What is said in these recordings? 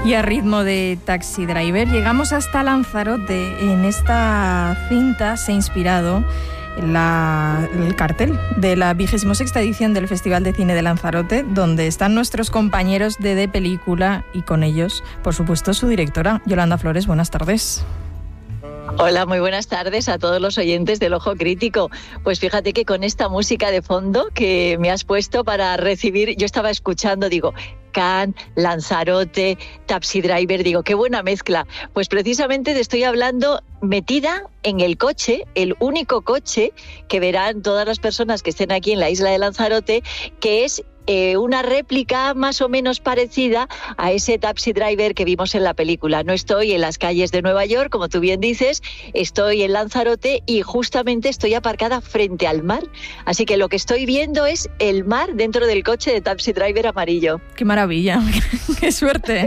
Y a ritmo de Taxi Driver llegamos hasta Lanzarote. En esta cinta se ha inspirado el cartel de la 26ª edición del Festival de Cine de Lanzarote, donde están nuestros compañeros de Película y con ellos, por supuesto, su directora, Yolanda Flores. Buenas tardes. Hola, muy buenas tardes a todos los oyentes del Ojo Crítico. Pues fíjate que con esta música de fondo que me has puesto para recibir, yo estaba escuchando, digo, Cannes, Lanzarote, Taxi Driver, digo, qué buena mezcla. Pues precisamente te estoy hablando metida en el coche, el único coche que verán todas las personas que estén aquí en la isla de Lanzarote, que es una réplica más o menos parecida a ese Taxi Driver que vimos en la película. No estoy en las calles de Nueva York, como tú bien dices, estoy en Lanzarote y justamente estoy aparcada frente al mar. Así que lo que estoy viendo es el mar dentro del coche de Taxi Driver amarillo. ¡Qué maravilla! ¡Qué suerte!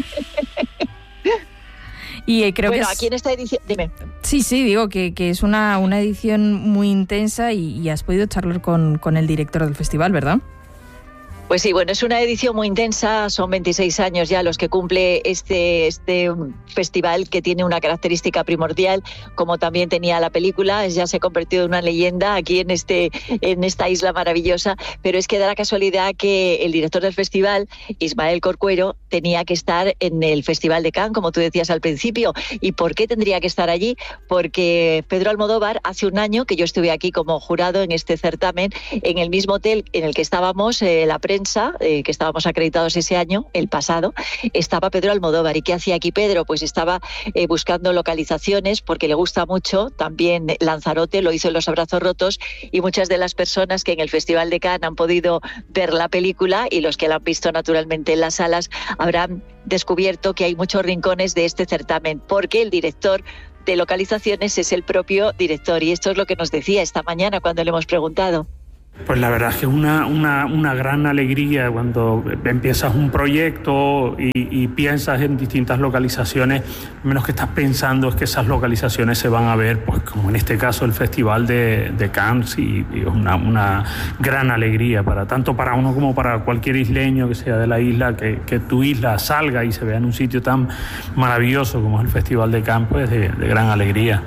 Y creo que aquí en esta edición... Dime. Sí, digo que es una edición muy intensa y has podido charlar con el director del festival, ¿verdad? Pues sí, bueno, es una edición muy intensa, son 26 años ya los que cumple este festival, que tiene una característica primordial, como también tenía la película, ya se ha convertido en una leyenda aquí en esta isla maravillosa, pero es que da la casualidad que el director del festival, Ismael Corcuero, tenía que estar en el Festival de Cannes, como tú decías al principio. ¿Y por qué tendría que estar allí? Porque Pedro Almodóvar, hace un año que yo estuve aquí como jurado en este certamen, en el mismo hotel en el que estábamos, la prensa, que estábamos acreditados ese año, el pasado, estaba Pedro Almodóvar. ¿Y qué hacía aquí Pedro? Pues estaba buscando localizaciones, porque le gusta mucho también Lanzarote, lo hizo en Los Abrazos Rotos, y muchas de las personas que en el Festival de Cannes han podido ver la película, y los que la han visto naturalmente en las salas, habrán descubierto que hay muchos rincones de este certamen, porque el director de localizaciones es el propio director, y esto es lo que nos decía esta mañana cuando le hemos preguntado. Pues la verdad es que es una gran alegría cuando empiezas un proyecto y piensas en distintas localizaciones. Lo menos que estás pensando es que esas localizaciones se van a ver, pues como en este caso el Festival de Cannes, y es una gran alegría tanto para uno como para cualquier isleño que sea de la isla, que tu isla salga y se vea en un sitio tan maravilloso como es el Festival de Cannes, pues de gran alegría.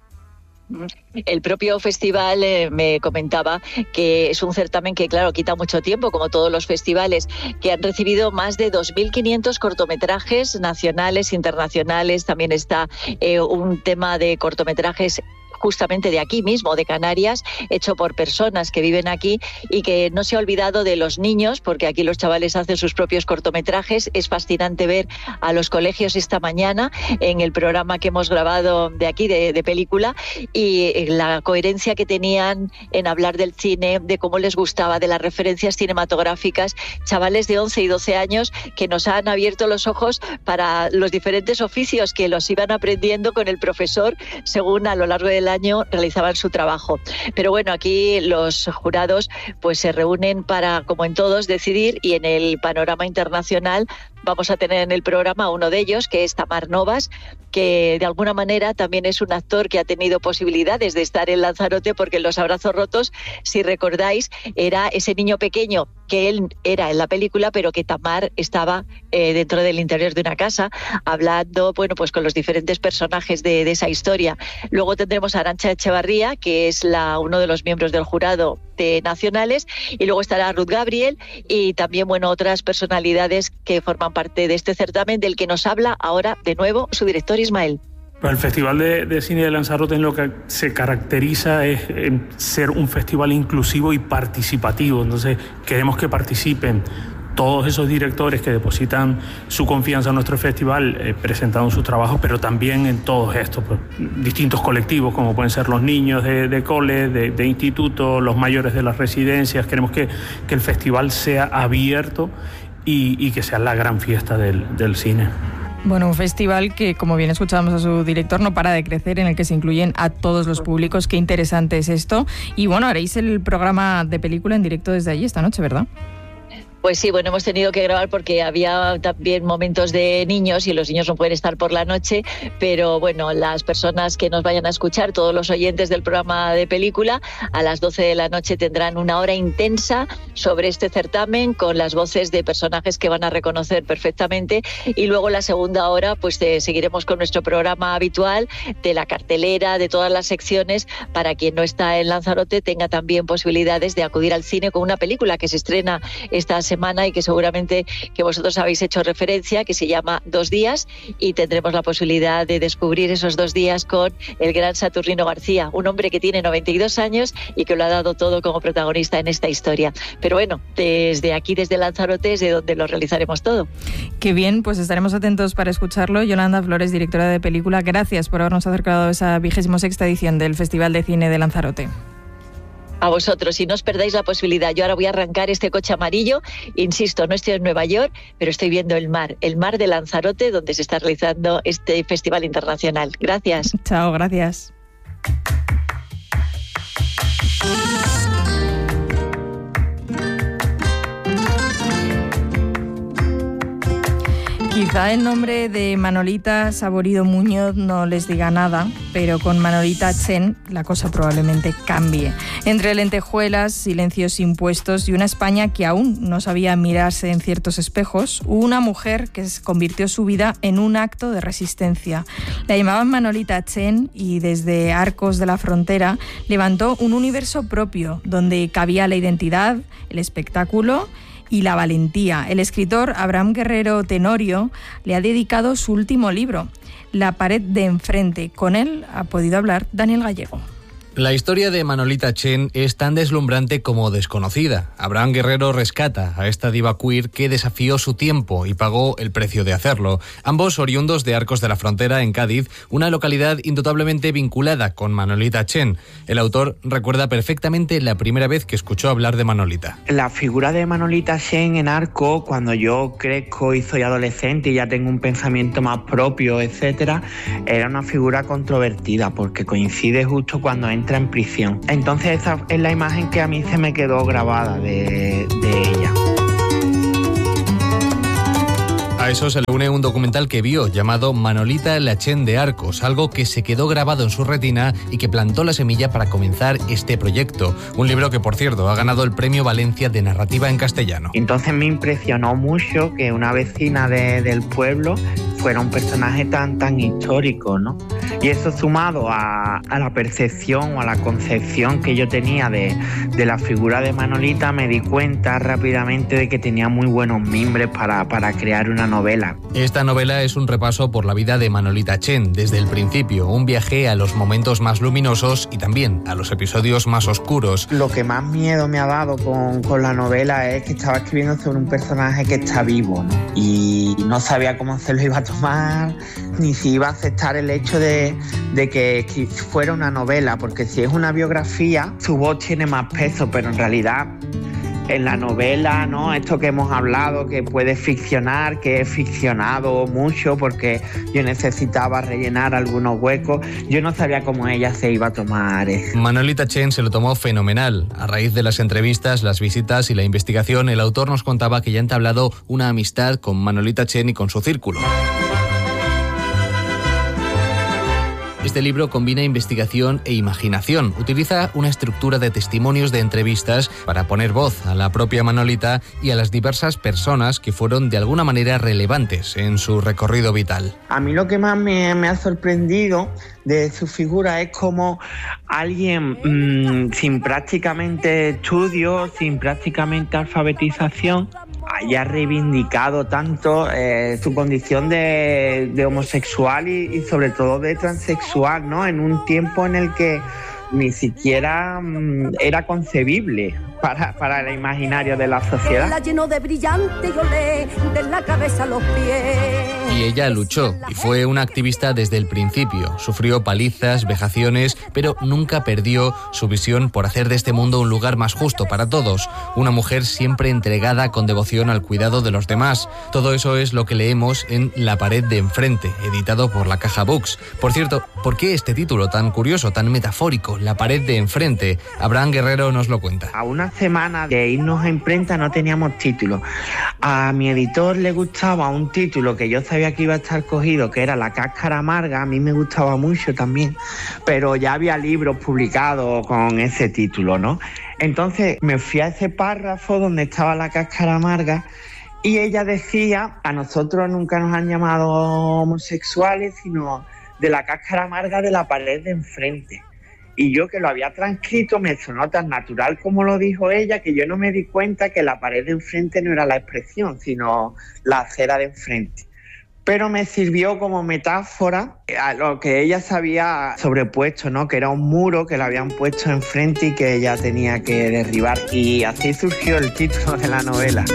El propio festival me comentaba que es un certamen que, claro, quita mucho tiempo, como todos los festivales, que han recibido más de 2.500 cortometrajes nacionales, internacionales. También está un tema de cortometrajes justamente de aquí mismo, de Canarias, hecho por personas que viven aquí, y que no se ha olvidado de los niños, porque aquí los chavales hacen sus propios cortometrajes. Es fascinante ver a los colegios esta mañana en el programa que hemos grabado de aquí, de película, y la coherencia que tenían en hablar del cine, de cómo les gustaba, de las referencias cinematográficas. Chavales de 11 y 12 años que nos han abierto los ojos para los diferentes oficios que los iban aprendiendo con el profesor según a lo largo del año realizaban su trabajo. Pero bueno, aquí los jurados pues se reúnen para, como en todos, decidir, y en el panorama internacional vamos a tener en el programa a uno de ellos, que es Tamar Novas, que de alguna manera también es un actor que ha tenido posibilidades de estar en Lanzarote, porque en Los Abrazos Rotos, si recordáis, era ese niño pequeño que él era en la película, pero que Tamar estaba dentro del interior de una casa, hablando, bueno, pues con los diferentes personajes de esa historia. Luego tendremos a Arantxa Echevarría, que es uno de los miembros del jurado de nacionales, y luego estará Ruth Gabriel, y también, bueno, otras personalidades que forman parte de este certamen, del que nos habla ahora de nuevo su director Ismael. El Festival de Cine de Lanzarote en lo que se caracteriza es ser un festival inclusivo y participativo. Entonces queremos que participen todos esos directores que depositan su confianza en nuestro festival, presentando sus trabajos, pero también en todos estos pues, distintos colectivos, como pueden ser los niños de cole, de instituto, los mayores de las residencias. Queremos que el festival sea abierto y que sea la gran fiesta del cine. Bueno, un festival que, como bien escuchábamos a su director, no para de crecer, en el que se incluyen a todos los públicos. Qué interesante es esto. Y bueno, haréis el programa de película en directo desde allí esta noche, ¿verdad? Pues sí, bueno, hemos tenido que grabar porque había también momentos de niños y los niños no pueden estar por la noche, pero bueno, las personas que nos vayan a escuchar, todos los oyentes del programa de película, a las 12 de la noche tendrán una hora intensa sobre este certamen con las voces de personajes que van a reconocer perfectamente, y luego la segunda hora pues seguiremos con nuestro programa habitual de la cartelera, de todas las secciones, para quien no está en Lanzarote tenga también posibilidades de acudir al cine con una película que se estrena esta semana y que seguramente que vosotros habéis hecho referencia, que se llama 2 días, y tendremos la posibilidad de descubrir esos 2 días con el gran Saturnino García, un hombre que tiene 92 años y que lo ha dado todo como protagonista en esta historia. Pero bueno, desde aquí, desde Lanzarote, es de donde lo realizaremos todo. Qué bien, pues estaremos atentos para escucharlo. Yolanda Flores, directora de película, gracias por habernos acercado a esa 26ª edición del Festival de Cine de Lanzarote. A vosotros, y no os perdáis la posibilidad. Yo ahora voy a arrancar este coche amarillo, insisto, no estoy en Nueva York, pero estoy viendo el mar de Lanzarote, donde se está realizando este festival internacional. Gracias. Chao, gracias. Quizá el nombre de Manolita Saborido Muñoz no les diga nada, pero con Manolita Chen la cosa probablemente cambie. Entre lentejuelas, silencios impuestos y una España que aún no sabía mirarse en ciertos espejos, hubo una mujer que convirtió su vida en un acto de resistencia. La llamaban Manolita Chen y desde Arcos de la Frontera levantó un universo propio donde cabía la identidad, el espectáculo y la valentía. El escritor Abraham Guerrero Tenorio le ha dedicado su último libro, La pared de enfrente. Con él ha podido hablar Daniel Gallego. La historia de Manolita Chen es tan deslumbrante como desconocida. Abraham Guerrero rescata a esta diva queer que desafió su tiempo y pagó el precio de hacerlo. Ambos oriundos de Arcos de la Frontera, en Cádiz, una localidad indudablemente vinculada con Manolita Chen. El autor recuerda perfectamente la primera vez que escuchó hablar de Manolita. La figura de Manolita Chen en Arcos, cuando yo crezco y soy adolescente y ya tengo un pensamiento más propio, etcétera, era una figura controvertida porque coincide justo cuando entra en prisión. Entonces esa es la imagen que a mí se me quedó grabada de ella. A eso se le une un documental que vio llamado Manolita la Chen de Arcos, algo que se quedó grabado en su retina y que plantó la semilla para comenzar este proyecto. Un libro que, por cierto, ha ganado el Premio Valencia de Narrativa en Castellano. Entonces me impresionó mucho que una vecina del pueblo fuera un personaje tan histórico, ¿no? Y eso sumado a la percepción o a la concepción que yo tenía de la figura de Manolita, me di cuenta rápidamente de que tenía muy buenos mimbres para crear una novela. Esta novela es un repaso por la vida de Manolita Chen desde el principio, un viaje a los momentos más luminosos y también a los episodios más oscuros. Lo que más miedo me ha dado con la novela es que estaba escribiendo sobre un personaje que está vivo, ¿no? Y no sabía cómo se lo iba a tomar, ni si iba a aceptar el hecho de que fuera una novela, porque si es una biografía, su voz tiene más peso, pero en realidad en la novela, ¿no? Esto que hemos hablado, que puede ficcionar, que he ficcionado mucho porque yo necesitaba rellenar algunos huecos. Yo no sabía cómo ella se iba a tomar eso. Manolita Chen se lo tomó fenomenal. A raíz de las entrevistas, las visitas y la investigación, el autor nos contaba que ya ha entablado una amistad con Manolita Chen y con su círculo. Este libro combina investigación e imaginación. Utiliza una estructura de testimonios de entrevistas para poner voz a la propia Manolita y a las diversas personas que fueron de alguna manera relevantes en su recorrido vital. A mí lo que más me ha sorprendido de su figura es como alguien sin prácticamente estudios, sin prácticamente alfabetización, haya reivindicado tanto su condición de homosexual y sobre todo de transexual, ¿no? En un tiempo en el que ni siquiera era concebible para el imaginario de la sociedad. La llenó de brillante y olé, de la cabeza a los pies. Y ella luchó y fue una activista desde el principio. Sufrió palizas, vejaciones, pero nunca perdió su visión por hacer de este mundo un lugar más justo para todos. Una mujer siempre entregada con devoción al cuidado de los demás. Todo eso es lo que leemos en La pared de enfrente, editado por La Caja Books. Por cierto, ¿por qué este título tan curioso, tan metafórico, La pared de enfrente? Abraham Guerrero nos lo cuenta. A una semana de irnos a imprenta no teníamos título. A mi editor le gustaba un título que yo sabía que iba a estar cogido, que era La cáscara amarga. A mí me gustaba mucho también, pero ya había libros publicados con ese título, ¿no? Entonces me fui a ese párrafo donde estaba La cáscara amarga y ella decía: a nosotros nunca nos han llamado homosexuales, sino de la cáscara amarga de la pared de enfrente. Y yo, que lo había transcrito, me sonó tan natural como lo dijo ella, que yo no me di cuenta que la pared de enfrente no era la expresión, sino la acera de enfrente. Pero me sirvió como metáfora a lo que ella se había sobrepuesto, ¿no? Que era un muro que le habían puesto enfrente y que ella tenía que derribar. Y así surgió el título de la novela.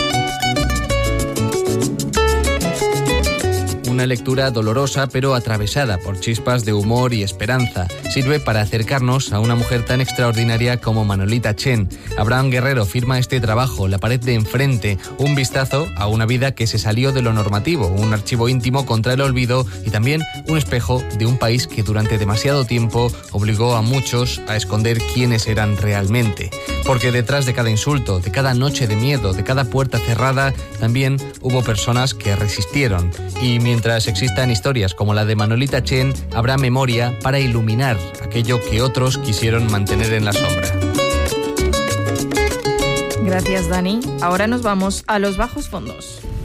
Una lectura dolorosa pero atravesada por chispas de humor y esperanza. Sirve para acercarnos a una mujer tan extraordinaria como Manolita Chen. Abraham Guerrero firma este trabajo, La pared de enfrente, un vistazo a una vida que se salió de lo normativo, un archivo íntimo contra el olvido y también un espejo de un país que durante demasiado tiempo obligó a muchos a esconder quiénes eran realmente. Porque detrás de cada insulto, de cada noche de miedo, de cada puerta cerrada, también hubo personas que resistieron. Y mientras existan historias como la de Manolita Chen, habrá memoria para iluminar aquello que otros quisieron mantener en la sombra. Gracias, Dani. Ahora nos vamos a los bajos fondos.